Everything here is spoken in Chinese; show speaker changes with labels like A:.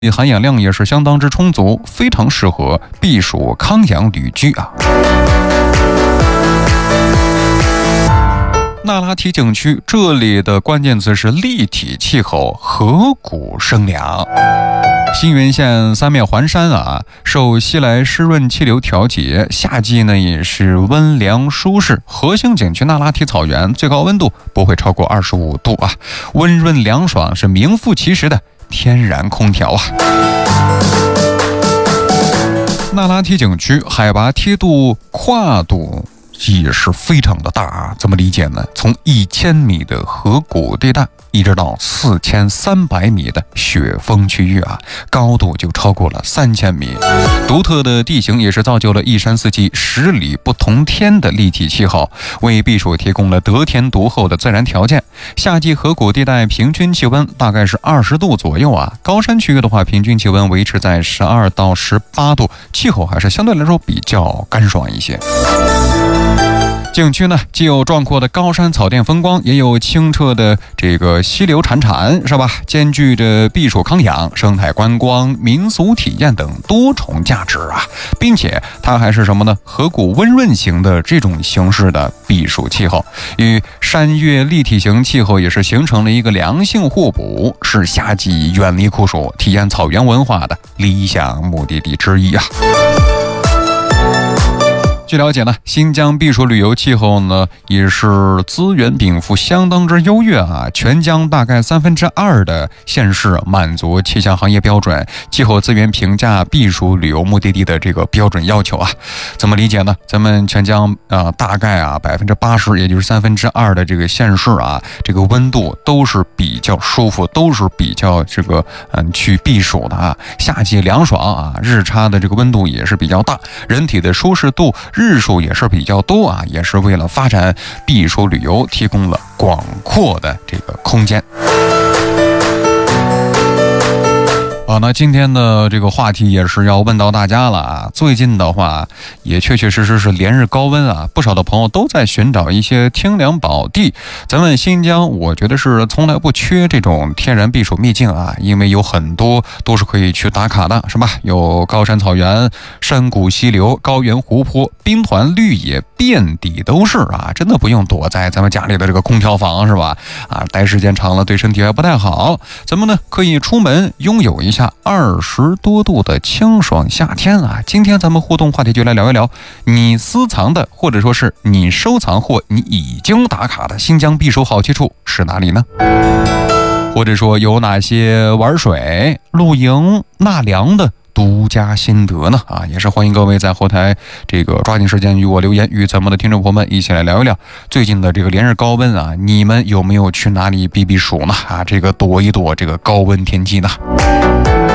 A: 含氧量也是相当之充足，非常适合避暑康养旅居啊。那拉提景区这里的关键词是立体气候，河谷生凉。新源县三面环山啊，受西来湿润气流调节，夏季呢也是温凉舒适。核心景区那拉提草原最高温度不会超过25度啊，温润凉爽，是名副其实的天然空调啊。那拉提景区海拔梯度跨度也是非常的大啊，怎么理解呢？从1000米的河谷地带，一直到4300米的雪峰区域啊，高度就超过了3000米。独特的地形也是造就了一山四季10里不同天的立体气候，为避暑提供了得天独厚的自然条件。夏季河谷地带平均气温大概是20度左右啊，高山区域的话，平均气温维持在12到18度，气候还是相对来说比较干爽一些。景区呢，既有壮阔的高山草甸风光，也有清澈的这个溪流潺潺，是吧？兼具着避暑康养、生态观光、民俗体验等多重价值啊，并且它还是什么呢？河谷温润型的这种形式的避暑气候，与山岳立体型气候也是形成了一个良性互补，是夏季远离酷暑、体验草原文化的理想目的地之一啊。据了解呢，新疆避暑旅游气候呢也是资源禀赋相当之优越啊，全疆大概2/3的县市满足气象行业标准、气候资源评价避暑旅游目的地的这个标准要求啊。怎么理解呢？咱们全疆大概80%，也就是2/3的这个县市啊，这个温度都是比较舒服，都是比较这个去避暑的啊。夏季凉爽啊，日差的这个温度也是比较大，人体的舒适度日数也是比较多啊，也是为了发展避暑旅游提供了广阔的这个空间。那今天的这个话题也是要问到大家了啊。最近的话，也确确实实是连日高温啊，不少的朋友都在寻找一些清凉宝地。咱们新疆，我觉得是从来不缺这种天然避暑秘境啊，因为有很多都是可以去打卡的，是吧？有高山草原、山谷溪流、高原湖泊、兵团绿野，遍地都是啊，真的不用躲在咱们家里的这个空调房，是吧？啊，待时间长了对身体还不太好。咱们呢可以出门拥有一下20多度的清爽夏天啊！今天咱们互动话题就来聊一聊你私藏的，或者说是你收藏或你已经打卡的新疆避暑好去处是哪里呢？或者说有哪些玩水、露营、纳凉的独家心得呢？啊，也是欢迎各位在后台这个抓紧时间与我留言，与咱们的听众朋友们一起来聊一聊最近的这个连日高温啊，你们有没有去哪里避避暑呢？啊，这个躲一躲这个高温天气呢？